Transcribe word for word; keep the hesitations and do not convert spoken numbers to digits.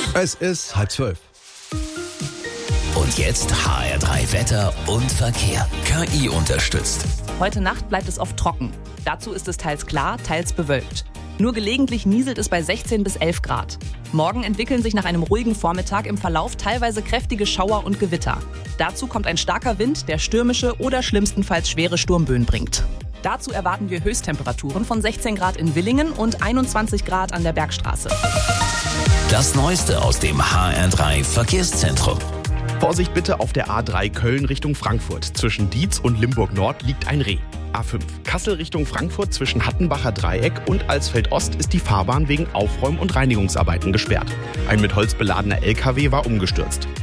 Es ist halb zwölf. Und jetzt H R drei Wetter und Verkehr. K I unterstützt. Heute Nacht bleibt es oft trocken. Dazu ist es teils klar, teils bewölkt. Nur gelegentlich nieselt es bei sechzehn bis elf Grad. Morgen entwickeln sich nach einem ruhigen Vormittag im Verlauf teilweise kräftige Schauer und Gewitter. Dazu kommt ein starker Wind, der stürmische oder schlimmstenfalls schwere Sturmböen bringt. Dazu erwarten wir Höchsttemperaturen von sechzehn Grad in Villingen und einundzwanzig Grad an der Bergstraße. Das Neueste aus dem H R drei Verkehrszentrum. Vorsicht bitte auf der A drei Köln Richtung Frankfurt. Zwischen Dietz und Limburg Nord liegt ein Reh. A fünf Kassel Richtung Frankfurt zwischen Hattenbacher Dreieck und Alsfeld Ost ist die Fahrbahn wegen Aufräum- und Reinigungsarbeiten gesperrt. Ein mit Holz beladener L K W war umgestürzt.